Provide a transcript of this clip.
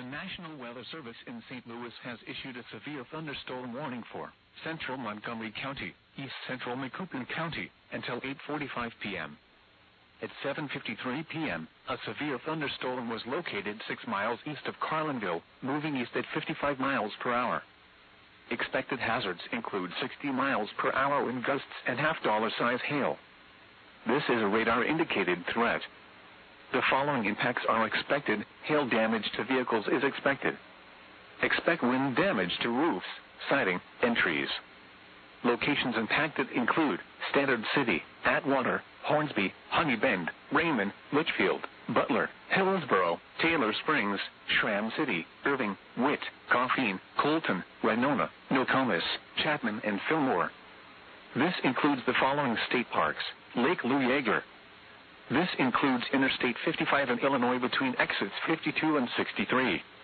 National Weather Service in St. Louis has issued a severe thunderstorm warning for central Montgomery County, east central Macoupin County, until 8:45 p.m. At 7:53 p.m., a severe thunderstorm was located 6 miles east of Carlinville, moving east at 55 miles per hour. Expected hazards include 60 miles per hour wind gusts and half-dollar-size hail. This is a radar-indicated threat. The following impacts are expected. Hail damage to vehicles is expected. Expect wind damage to roofs, siding, and trees. Locations impacted include Standard City, Atwater, Hornsby, Honey Bend, Raymond, Litchfield, Butler, Hillsboro, Taylor Springs, Schramm City, Irving, Witt, Coffeen, Colton, Winona, Nokomis, Chapman, and Fillmore. This includes the following state parks: Lake Lou Yeager. This includes Interstate 55 in Illinois between exits 52 and 63.